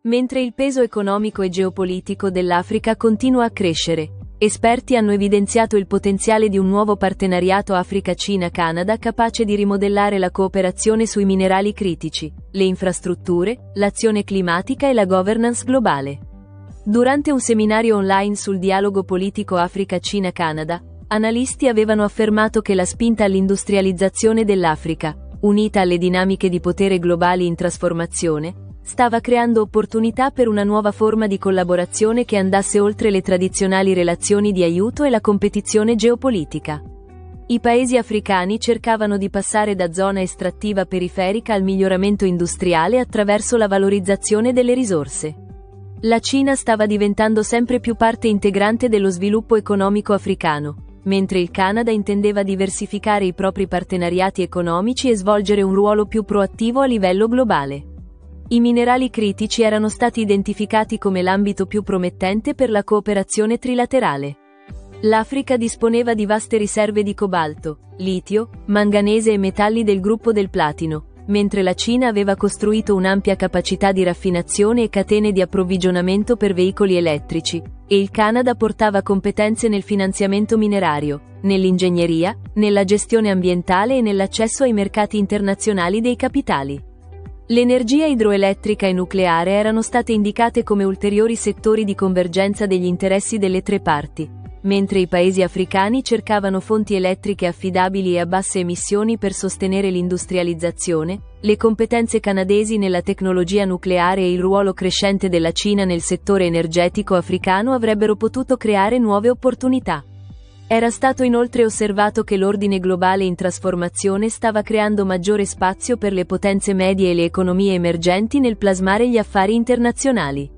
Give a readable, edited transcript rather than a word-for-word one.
Mentre il peso economico e geopolitico dell'Africa continua a crescere, esperti hanno evidenziato il potenziale di un nuovo partenariato Africa-Cina-Canada capace di rimodellare la cooperazione sui minerali critici, le infrastrutture, l'azione climatica e la governance globale. Durante un seminario online sul dialogo politico Africa-Cina-Canada, analisti avevano affermato che la spinta all'industrializzazione dell'Africa, unita alle dinamiche di potere globali in trasformazione, stava creando opportunità per una nuova forma di collaborazione che andasse oltre le tradizionali relazioni di aiuto e la competizione geopolitica. I paesi africani cercavano di passare da zona estrattiva periferica al miglioramento industriale attraverso la valorizzazione delle risorse. La Cina stava diventando sempre più parte integrante dello sviluppo economico africano, mentre il Canada intendeva diversificare i propri partenariati economici e svolgere un ruolo più proattivo a livello globale. I minerali critici erano stati identificati come l'ambito più promettente per la cooperazione trilaterale. L'Africa disponeva di vaste riserve di cobalto, litio, manganese e metalli del gruppo del platino, mentre la Cina aveva costruito un'ampia capacità di raffinazione e catene di approvvigionamento per veicoli elettrici, e il Canada portava competenze nel finanziamento minerario, nell'ingegneria, nella gestione ambientale e nell'accesso ai mercati internazionali dei capitali. L'energia idroelettrica e nucleare erano state indicate come ulteriori settori di convergenza degli interessi delle tre parti, mentre i paesi africani cercavano fonti elettriche affidabili e a basse emissioni per sostenere l'industrializzazione. Le competenze canadesi nella tecnologia nucleare e il ruolo crescente della Cina nel settore energetico africano avrebbero potuto creare nuove opportunità. Era stato inoltre osservato che l'ordine globale in trasformazione stava creando maggiore spazio per le potenze medie e le economie emergenti nel plasmare gli affari internazionali.